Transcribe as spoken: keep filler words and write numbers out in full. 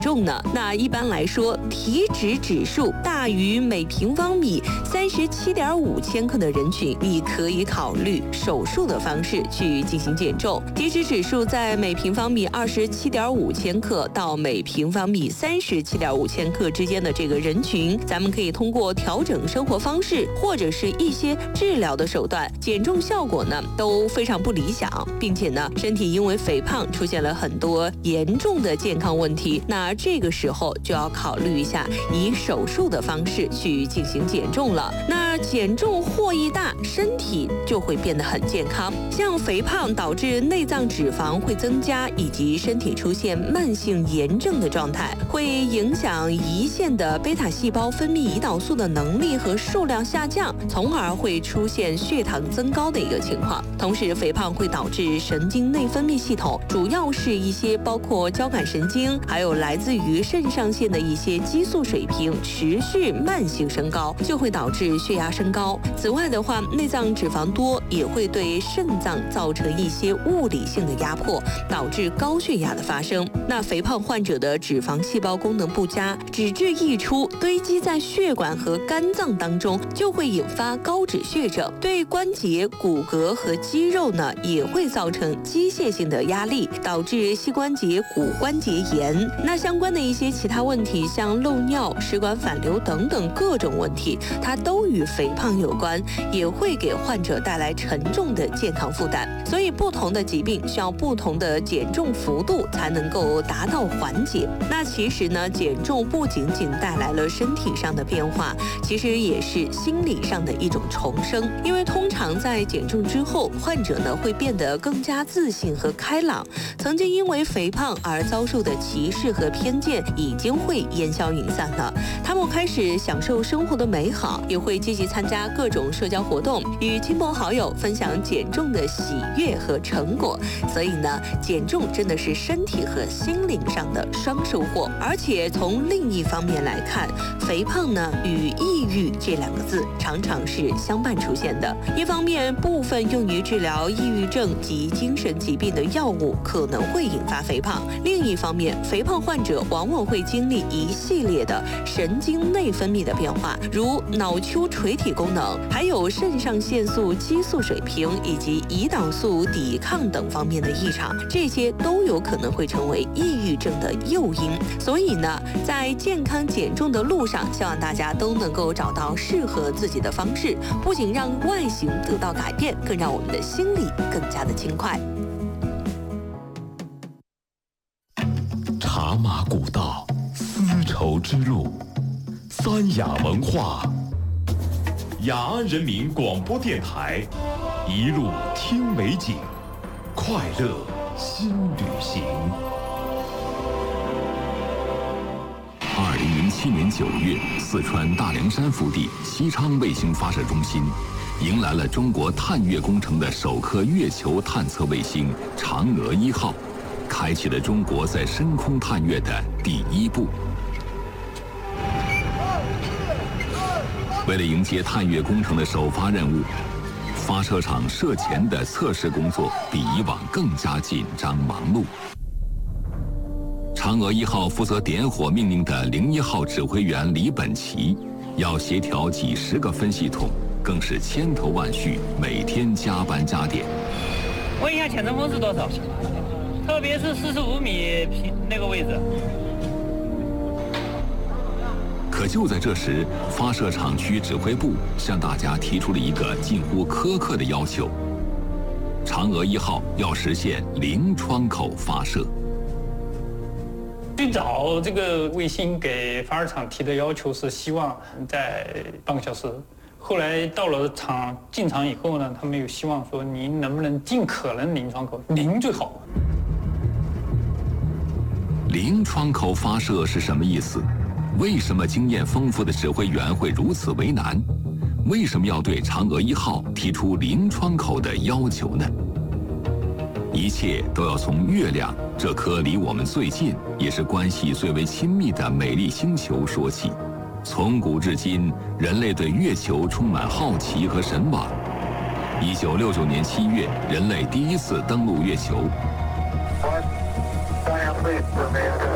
重呢？那一般来说，体脂指数大于每平方米三十七点五千克的人群，你可以考虑手术的方式去进行减重。体脂指数在每平方米二十七点五千克到每平方米三十七点五千克之间的这个人群，咱们可以通过调整生活方式或者是一些治疗的手段，减重效果呢都非常不理想，并且呢，身体因为肥胖出现了很多严重的健康问题，那这个时候就要考虑一下以手术的方式去进行减重了。那减重获益大，身体就会变得很健康。像肥胖导致内脏脂肪会增加，以及身体出现慢性炎症的状态，会影响胰腺的贝塔细胞分泌胰岛素的能力和数量下降，从而会出现血糖增高的一个情况。同时，肥胖会导致神经内分泌系统，主要是一些包括交感神经，还有来自于肾上腺的一些激素水平持续慢性升高，就会导致血压升高。此外的话，内脏脂肪多也会对肾脏造成一些物理性的压迫，导致高血压的发生。那肥胖患者的脂肪细胞功能不佳，脂质溢出堆积在血管和肝脏当中，就会引发高脂血症，对关节、骨骼和肌肉呢也会造成机械性的压力，导致膝关节骨关节炎。那相关的一些其他问题，像漏尿、食管反流等等各种问题，它都与肥胖有关，也会给患者带来沉重的健康负担。所以不同的疾病需要不同的减重幅度才能够达到缓解。那其实呢，减重不仅仅带来了身体上的变化，其实也是心理上的一种重生。因为通常在减重之后，患者呢会变得更加自信和开朗，曾经因为肥胖而遭受的歧视和偏见已经会烟消云散了。他们开始享受生活的美好，也会积极参加各种社交活动，与亲朋好友分享减重的喜悦和成果。所以呢，减重真的是身体和心灵上的双收获。而且从另一方面来看，肥胖呢与抑郁这两个字常常是相伴出现的。一方面，部分用于治疗抑郁症及精神疾病的药物可能会引发肥胖；另一方面，肥胖患者往往会经历一系列的神经内分泌的变化，如脑丘垂体功能，还有肾上腺素激素水平以及胰岛素抵抗等方面的异常，这些都有可能会成为抑郁症的诱因。所以呢，在健康减重的路上，希望大家都能够找到适合自己的方式，不仅让外形得到改变，更让我们的心理更加的轻快。 茶马古道，丝绸之路，三雅文化，雅安人民广播电台，一路听美景，快乐新旅行。 二零零七年九月，四川大凉山腹地西昌卫星发射中心迎来了中国探月工程的首颗月球探测卫星“嫦娥一号”，开启了中国在深空探月的第一步。为了迎接探月工程的首发任务，发射场射前的测试工作比以往更加紧张忙碌。嫦娥一号负责点火命令的零一号指挥员李本奇，要协调几十个分系统，更是千头万绪，每天加班加点。 问一下潜程风是多少？特别是四十五米平那个位置。 可就在这时，发射场区指挥部向大家提出了一个近乎苛刻的要求：嫦娥一号要实现零窗口发射。 最早这个卫星给发射场提的要求是希望在半个小时，后来到了场进场以后呢，他们又希望说您能不能尽可能零窗口，零最好。 零窗口发射是什么意思？为什么经验丰富的指挥员会如此为难？为什么要对嫦娥一号提出零窗口的要求呢？一切都要从月亮这颗离我们最近，也是关系最为亲密的美丽星球说起。从古至今，人类对月球充满好奇和神往。一九六九年七月，人类第一次登陆月球。